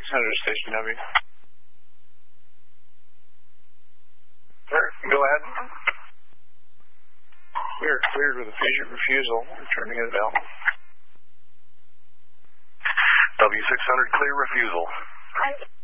600 Station W. Sir, go ahead. We are cleared with a refusal. Returning it out. W600 clear refusal.